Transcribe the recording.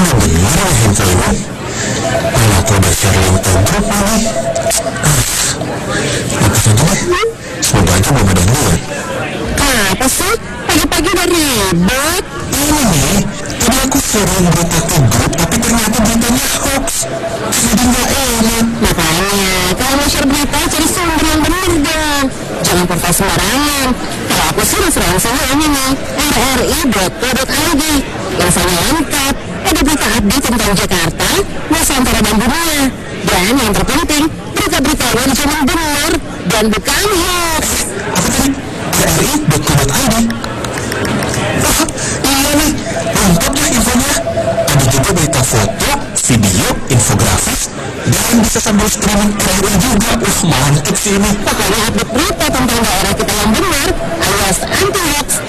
benar ya info ini. Kalau aku udah share lewat grup nih. Lepas aja deh. Semoga aja belum ada yang lihat. Apa sih? Pagi-pagi udah ribet. Ini nih, tadi aku sharing berita ke grup, tapi ternyata beritanya hoax. Jadi nggak enak. Makanya, kalau mau share berita, cari sumber yang benar dong. Jangan portal sembarangan. Kalau aku sih referensinya ini nih, rri.co.id. Infonya lengkap, ada berita update tentang Jakarta, Nusantara dan dunia. Dan yang terpenting, berita-beritanya cuma benar dan bukan hoax. Apa tadi? rri.co.id. Iya nih, lengkap lah infonya. Ada juga berita foto, video, infografis, dan bisa sambil streaming RRI juga. Mantap sih ini. Pokoknya update berita tentang daerah kita yang benar, alias anti-hoax